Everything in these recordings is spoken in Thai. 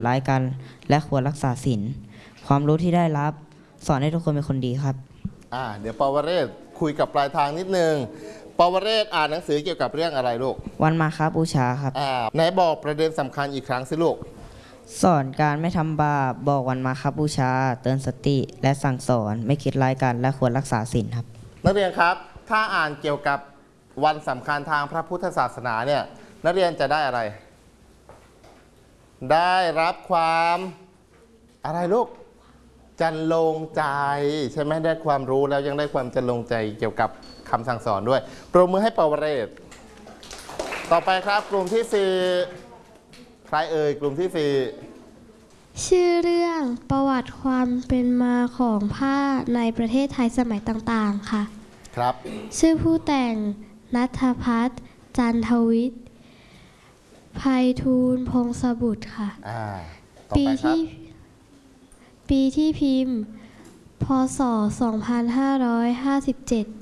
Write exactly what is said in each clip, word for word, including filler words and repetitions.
ร้ายกันและควรรักษาศีลความรู้ที่ได้รับสอนให้ทุกคนเป็นคนดีครับอ่าเดี๋ยวปวเรศคุยกับปลายทางนิดนึงปวเรศอ่านหนังสือเกี่ยวกับเรื่องอะไรลูกวันมาฆบูชาครับอ่าไหนบอกประเด็นสำคัญอีกครั้งสิลูกสอนการไม่ทำบาปบอกวันมาฆบูชาเตือนสติและสั่งสอนไม่คิดร้ายกันและควรรักษาศีลครับนักเรียนครับถ้าอ่านเกี่ยวกับวันสำคัญทางพระพุทธศาสนาเนี่ยนักเรียนจะได้อะไรได้รับความอะไรลูกจันลงใจใช่ไหมได้ความรู้แล้วยังได้ความจันลงใจเกี่ยวกับคำสั่งสอนด้วยปรบมือให้ปวเรศต่อไปครับกลุ่มที่สี่ใครเอ่ยกลุ่มที่สี่ชื่อเรื่องประวัติความเป็นมาของผ้าในประเทศไทยสมัยต่างๆค่ะครับชื่อผู้แต่งณัฐพัฒน์จันทวิทย์ไพฑูรย์พงศบุตรค่ะปีที่ปีที่พิมพ์พ.ศ. สองพันห้าร้อยห้าสิบเจ็ด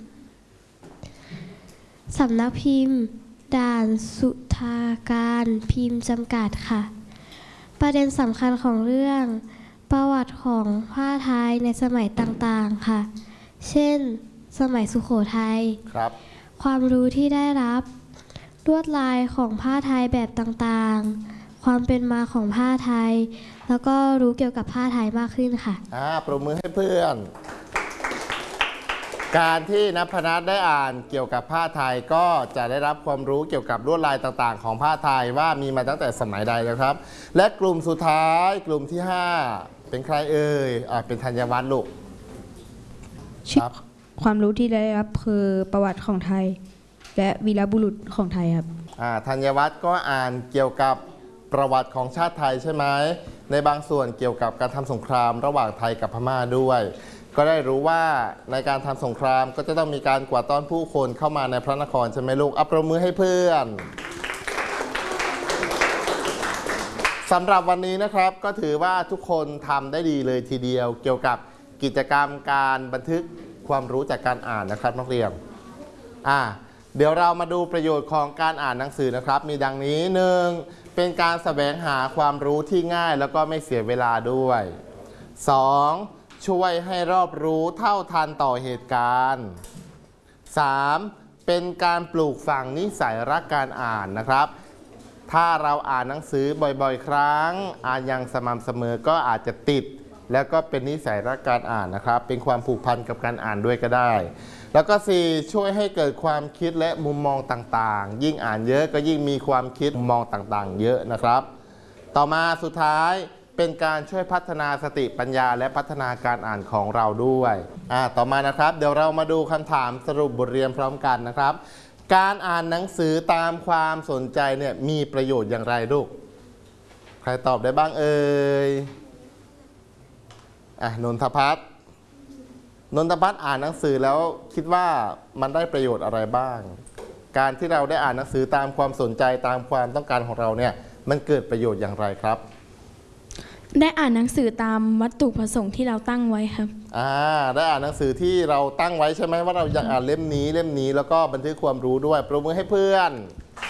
สำนักพิมพ์ด่านสุทาการพิมพ์จำกัดค่ะประเด็นสำคัญของเรื่องประวัติของผ้าไทยในสมัยต่างๆค่ะเช่นสมัยสุโขทัยครับความรู้ที่ได้รับลวดลายของผ้าไทยแบบต่างๆความเป็นมาของผ้าไทยแล้วก็รู้เกี่ยวกับผ้าไทยมากขึ้นค่ะอ่าปรบมือให้เพื่อนการที่ณพนัสได้อ่านเกี่ยวกับผ้าไทยก็จะได้รับความรู้เกี่ยวกับลวดลายต่างๆของผ้าไทยว่ามีมาตั้งแต่สมัยใดนะครับและกลุ่มสุดท้ายกลุ่มที่ห้าเป็นใครเอ่ยอ่าเป็นธัญวัฒน์ลูกครับความรู้ที่ได้รับคือประวัติของไทยและวีรบุรุษของไทยครับอ่าธัญวัฒน์ก็อ่านเกี่ยวกับประวัติของชาติไทยใช่ไหมในบางส่วนเกี่ยวกับการทำสงครามระหว่างไทยกับพม่าด้วยก็ได้รู้ว่าในการทำสงครามก็จะต้องมีการกวาดต้อนผู้คนเข้ามาในพระนครใช่ไหมลูกอัปรบมือให้เพื่อนสำหรับวันนี้นะครับก็ถือว่าทุกคนทำได้ดีเลยทีเดียวเกี่ยวกับกิจกรรมการบันทึกความรู้จากการอ่านนะครับนักเรียนอ่าเดี๋ยวเรามาดูประโยชน์ของการอ่านหนังสือนะครับมีดังนี้หนึ่งเป็นการแสวงหาความรู้ที่ง่ายแล้วก็ไม่เสียเวลาด้วยสองช่วยให้รอบรู้เท่าทันต่อเหตุการณ์สามเป็นการปลูกฝังนิสัยรักการอ่านนะครับถ้าเราอ่านหนังสือบ่อยๆครั้งอ่านอย่างสม่ำเสมอก็อาจจะติดแล้วก็เป็นนิสัยรักการอ่านนะครับเป็นความผูกพันกับการอ่านด้วยก็ได้แล้วก็สี่ช่วยให้เกิดความคิดและมุมมองต่างๆยิ่งอ่านเยอะก็ยิ่งมีความคิดมุมมองต่างๆเยอะนะครับต่อมาสุดท้ายเป็นการช่วยพัฒนาสติปัญญาและพัฒนาการอ่านของเราด้วยอ่าต่อมานะครับเดี๋ยวเรามาดูคำถามสรุปบทเรียนพร้อมกันนะครับการอ่านหนังสือตามความสนใจเนี่ยมีประโยชน์อย่างไรลูกใครตอบได้บ้างเอ่ยอ่ะนนทพัฒน์นนทพัฒน์อ่านหนังสือแล้วคิดว่ามันได้ประโยชน์อะไรบ้างการที่เราได้อ่านหนังสือตามความสนใจตามความต้องการของเราเนี่ยมันเกิดประโยชน์อย่างไรครับได้อ่านหนังสือตามวัตถุประสงค์ที่เราตั้งไว้ครับอ่าได้อ่านหนังสือที่เราตั้งไว้ใช่ไหมว่าเราอยากอ่านเล่มนี้เล่มนี้แล้วก็บันทึกความรู้ด้วยปรบมือให้เพื่อน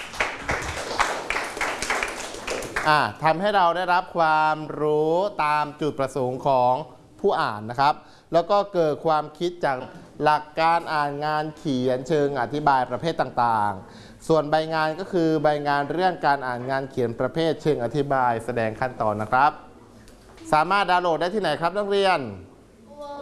อ่าทำให้เราได้รับความรู้ตามจุดประสงค์ของผู้อ่านนะครับแล้วก็เกิดความคิดจากหลักการอ่านงานเขียนเชิงอธิบายประเภทต่างๆส่วนใบงานก็คือใบงานเรื่องการอ่านงานเขียนประเภทเชิงอธิบายแสดงขั้นตอนนะครับสามารถดาวน์โหลดได้ที่ไหนครับนักเรียน